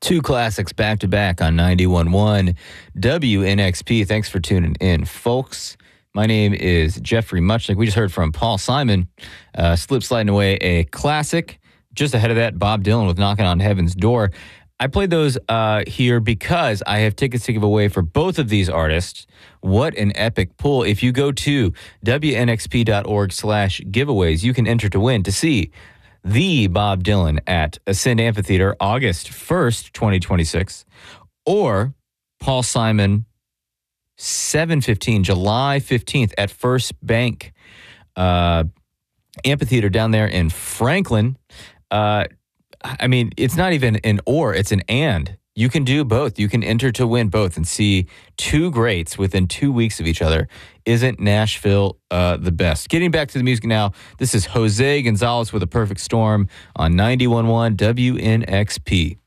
Two classics back to back on 91.1 WNXP. Thanks for tuning in, folks. My name is Jeffrey Muchnick. We just heard from Paul Simon, Slip Sliding Away, a classic. Just ahead of that, Bob Dylan with Knocking on Heaven's Door. I played those here because I have tickets to give away for both of these artists. What an epic pull. If you go to WNXP.org/giveaways, you can enter to win to see the Bob Dylan at Ascend Amphitheater, August 1st, 2026, or Paul Simon, 7/15, July 15th at First Bank Amphitheater down there in Franklin. I mean, it's not even an or, it's an and. You can do both. You can enter to win both and see two greats within 2 weeks of each other. Isn't Nashville the best? Getting back to the music now, this is Jose Gonzalez with A Perfect Storm on 91.1 WNXP.